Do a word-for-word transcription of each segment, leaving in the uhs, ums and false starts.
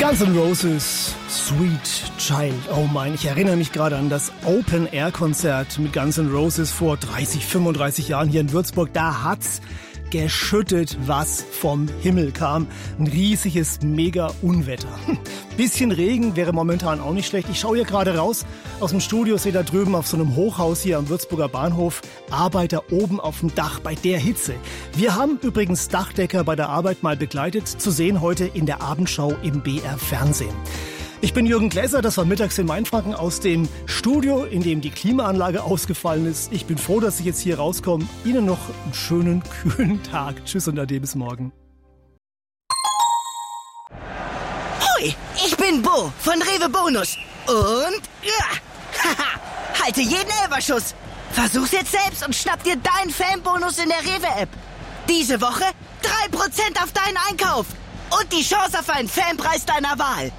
Guns N' Roses, Sweet Child. Oh mein, ich erinnere mich gerade an das Open-Air-Konzert mit Guns N' Roses vor dreißig, fünfunddreißig Jahren hier in Würzburg. Da hat's geschüttet, was vom Himmel kam. Ein riesiges Mega-Unwetter. Bisschen Regen wäre momentan auch nicht schlecht. Ich schaue hier gerade raus aus dem Studio, sehe da drüben auf so einem Hochhaus hier am Würzburger Bahnhof Arbeiter oben auf dem Dach bei der Hitze. Wir haben übrigens Dachdecker bei der Arbeit mal begleitet, zu sehen heute in der Abendschau im B R Fernsehen. Ich bin Jürgen Gläser, das war mittags in Mainfranken aus dem Studio, in dem die Klimaanlage ausgefallen ist. Ich bin froh, dass ich jetzt hier rauskomme. Ihnen noch einen schönen, kühlen Tag. Tschüss und ade bis morgen. Hoi, ich bin Bo von Rewe Bonus. Und ja, haha, halte jeden Elferschuss. Versuch's jetzt selbst und schnapp dir deinen Fanbonus in der Rewe-App. Diese Woche drei Prozent auf deinen Einkauf. Und die Chance auf einen Fanpreis deiner Wahl.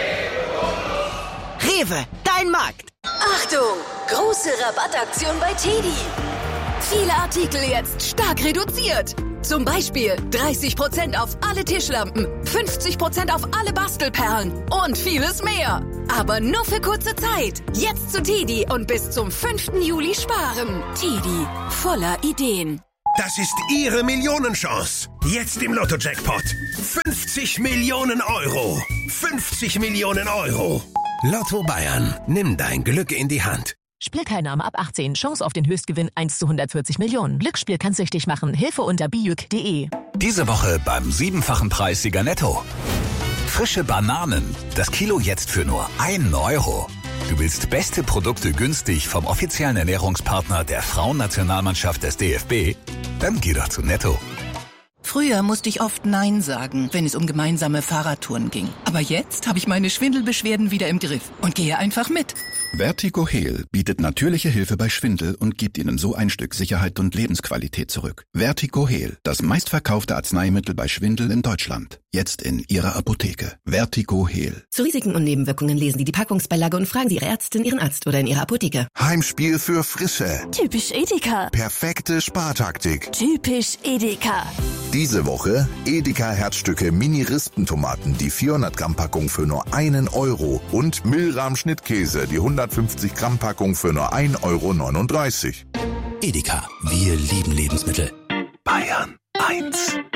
Rewe, dein Markt. Achtung! Große Rabattaktion bei Teddy. Viele Artikel jetzt stark reduziert. Zum Beispiel dreißig Prozent auf alle Tischlampen, fünfzig Prozent auf alle Bastelperlen und vieles mehr. Aber nur für kurze Zeit. Jetzt zu Teddy und bis zum fünften Juli sparen. Teddy, voller Ideen. Das ist Ihre Millionenchance. Jetzt im Lotto-Jackpot. fünfzig Millionen Euro. fünfzig Millionen Euro. Lotto Bayern. Nimm dein Glück in die Hand. Spielteilnahme ab achtzehn. Chance auf den Höchstgewinn eins zu hundertvierzig Millionen. Glücksspiel kann süchtig machen. Hilfe unter bijuk punkt de. Diese Woche beim siebenfachen Preissieger Netto. Frische Bananen. Das Kilo jetzt für nur ein Euro. Du willst beste Produkte günstig vom offiziellen Ernährungspartner der Frauennationalmannschaft des D F B? Dann geh doch zu Netto. Früher musste ich oft Nein sagen, wenn es um gemeinsame Fahrradtouren ging. Aber jetzt habe ich meine Schwindelbeschwerden wieder im Griff und gehe einfach mit. Vertigo Heal bietet natürliche Hilfe bei Schwindel und gibt Ihnen so ein Stück Sicherheit und Lebensqualität zurück. Vertigo Heal, das meistverkaufte Arzneimittel bei Schwindel in Deutschland. Jetzt in Ihrer Apotheke. Vertigo Heal. Zu Risiken und Nebenwirkungen lesen Sie die Packungsbeilage und fragen Sie Ihre Ärztin, Ihren Arzt oder in Ihrer Apotheke. Heimspiel für Frische. Typisch Edeka. Perfekte Spartaktik. Typisch Edeka. Diese Woche Edeka Herzstücke Mini-Rispentomaten, die vierhundert Gramm Packung für nur einen Euro und Milram Schnittkäse, die hundertfünfzig Gramm Packung für nur ein Euro neununddreißig. Edeka, wir lieben Lebensmittel. Bayern eins.